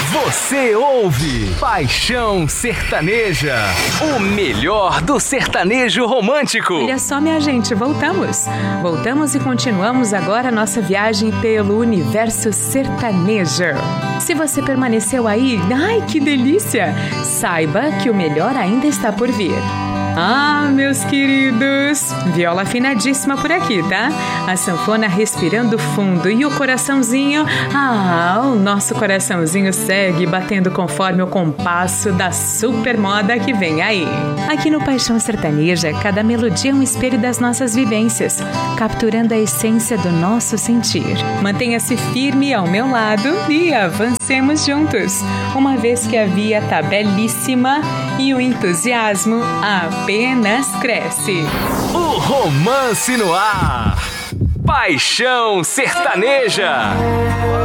Você ouve Paixão Sertaneja, o melhor do sertanejo romântico. Olha só, minha gente, voltamos e continuamos agora a nossa viagem pelo universo sertanejo. Se você permaneceu aí, ai que delícia! Saiba que o melhor ainda está por vir. Ah, meus queridos, viola afinadíssima por aqui, tá? A sanfona respirando fundo e o coraçãozinho, o nosso coraçãozinho segue batendo conforme o compasso da super moda que vem aí. Aqui no Paixão Sertaneja, cada melodia é um espelho das nossas vivências, capturando a essência do nosso sentir. Mantenha-se firme ao meu lado e avancemos juntos, uma vez que a via tá belíssima e o entusiasmo apenas cresce. O romance no ar. Paixão Sertaneja.